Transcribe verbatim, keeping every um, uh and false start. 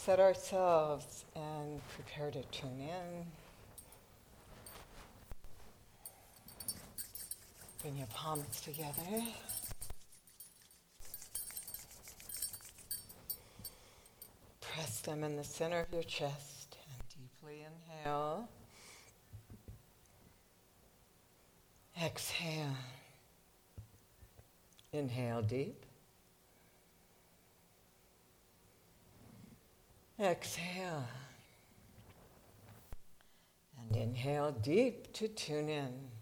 set ourselves and prepare to tune in. Bring your palms together. Press them in the center of your chest and deeply inhale. Exhale. Inhale deep. Exhale. And inhale deep to tune in.